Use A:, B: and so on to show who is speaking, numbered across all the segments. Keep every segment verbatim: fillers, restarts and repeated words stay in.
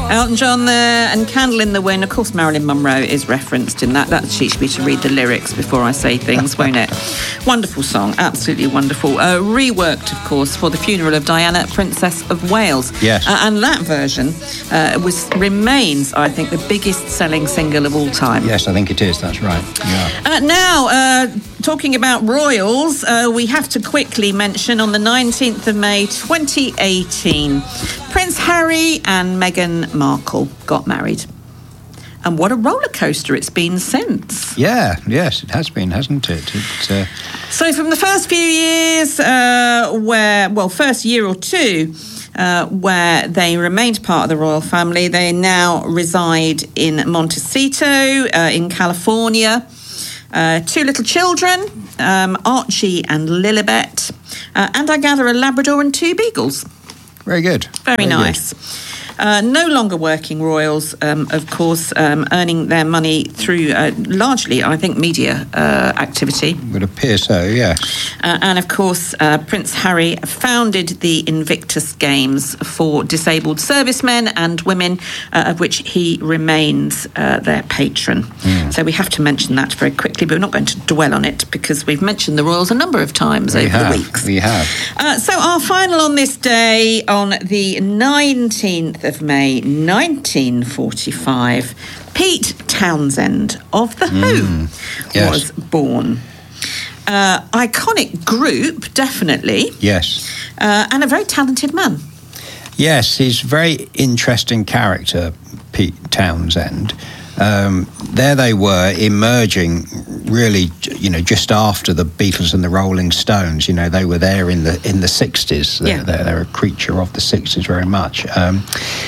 A: Elton John there, and Candle in the Wind. Of course, Marilyn Monroe is referenced in that. That teach me to read the lyrics before I say things, won't it? Wonderful song, absolutely wonderful. Uh, reworked, of course, for the funeral of Diana, Princess of Wales.
B: Yes.
A: Uh, and that version uh, was remains, I think, the biggest-selling single of all time.
B: Yes, I think it is. That's right. Yeah.
A: Uh, now, uh, talking about royals, uh, we have to quickly mention on the nineteenth of May twenty eighteen, Prince Harry and Meghan Markle got married. And what a roller coaster it's been since.
B: Yeah, yes, it has been, hasn't it? It's, uh...
A: So from the first few years, uh, where, well, first year or two, uh, where they remained part of the royal family, they now reside in Montecito, uh, in California. Uh, two little children, um, Archie and Lilibet, uh, and I gather a Labrador and two beagles.
B: Very good.
A: Very,
B: Very
A: nice.
B: Good.
A: Uh, no longer working royals, um, of course, um, earning their money through uh, largely, I think, media uh, activity.
B: Would appear so, yes.
A: Uh, and, of course, uh, Prince Harry founded the Invictus Games for disabled servicemen and women, uh, of which he remains uh, their patron. Mm. So we have to mention that very quickly, but we're not going to dwell on it because we've mentioned the royals a number of times
B: we
A: over
B: have,
A: the weeks.
B: We have.
A: Uh, so our final on this day, on the nineteenth of May nineteen forty-five, Pete Townsend of The Who
B: mm, yes.
A: was born. Uh, iconic group, definitely.
B: Yes.
A: Uh, and a very talented man.
B: Yes, he's a very interesting character, Pete Townsend. Um, there they were, emerging really, you know, just after the Beatles and the Rolling Stones. You know, they were there in the in the sixties. They're,
A: yeah.
B: they're, they're a creature of the sixties very much. Um,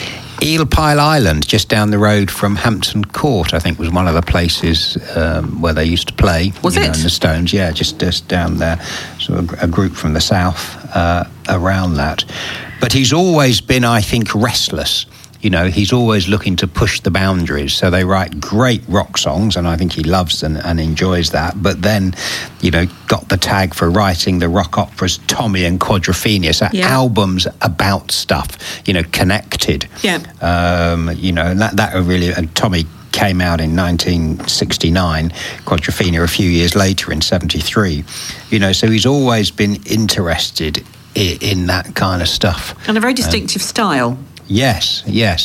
B: Eel Pile Island, just down the road from Hampton Court, I think was one of the places um, where they used to play.
A: Was
B: you
A: it?
B: know, in the Stones, yeah, just, just down there. So a, a group from the south uh, around that. But he's always been, I think, restless. You know, he's always looking to push the boundaries. So they write great rock songs, and I think he loves and, and enjoys that. But then, you know, got the tag for writing the rock operas Tommy and Quadrophenia. So
A: yeah.
B: albums about stuff, you know, connected.
A: Yeah.
B: Um, you know, and that, that really, and Tommy came out in nineteen sixty-nine, Quadrophenia a few years later in seventy-three. You know, so he's always been interested in, in that kind of stuff.
A: And a very distinctive um, style.
B: Yes, yes.